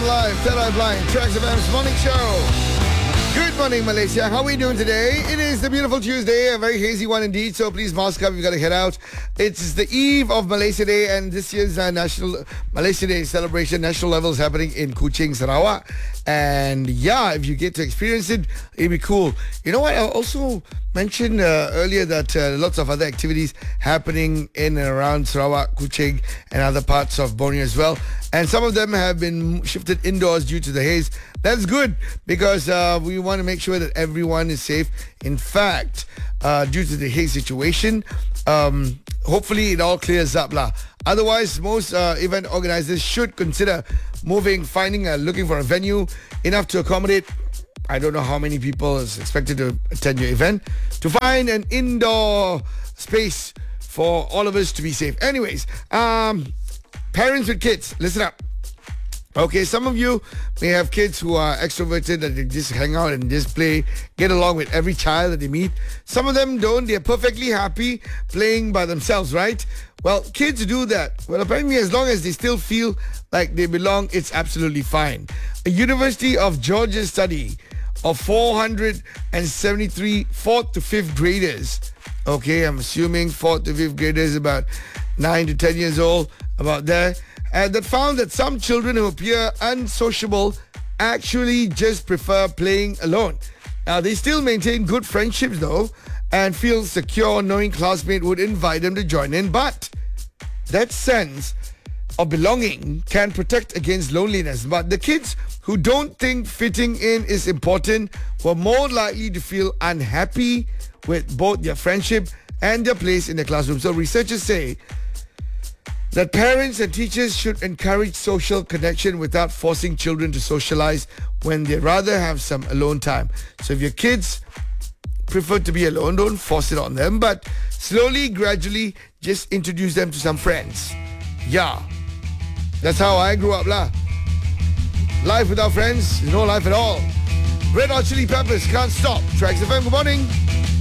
live, Third Eye Blind, Tracks FM's morning show. Good morning, Malaysia. How are we doing today? It is the beautiful Tuesday, a very hazy one indeed, so please mask up, you've got to head out. It's the eve of Malaysia Day, and this year's National Malaysia Day celebration, national level, is happening in Kuching, Sarawak. And yeah, if you get to experience it, it'd be cool. You know what? I also mentioned earlier that lots of other activities happening in and around Sarawak, Kuching, and other parts of Borneo as well. And some of them have been shifted indoors due to the haze. That's good because we want to make sure that everyone is safe. In fact, due to the haze situation, hopefully it all clears up lah. Otherwise, most event organizers should consider looking for a venue enough to accommodate, I don't know how many people is expected to attend your event, to find an indoor space for all of us to be safe. Anyways, parents with kids, listen up. Okay, some of you may have kids who are extroverted, that they just hang out and just play, get along with every child that they meet. Some of them don't. They're perfectly happy playing by themselves, right? Well, kids do that. Well, apparently, as long as they still feel like they belong, it's absolutely fine. A University of Georgia study of 473 4th to 5th graders. Okay, I'm assuming 4th to 5th graders, about 9 to 10 years old, about there. And that found that some children who appear unsociable actually just prefer playing alone. Now, they still maintain good friendships though, and feel secure knowing classmates would invite them to join in. But that sense of belonging can protect against loneliness. But the kids who don't think fitting in is important were more likely to feel unhappy with both their friendship and their place in the classroom. So researchers say that parents and teachers should encourage social connection without forcing children to socialize when they rather have some alone time. So if your kids prefer to be alone, don't force it on them, but slowly, gradually, just introduce them to some friends. Yeah, that's how I grew up lah. Life without friends is no life at all. Red Hot Chili Peppers, Can't Stop. Tracks FM, good morning.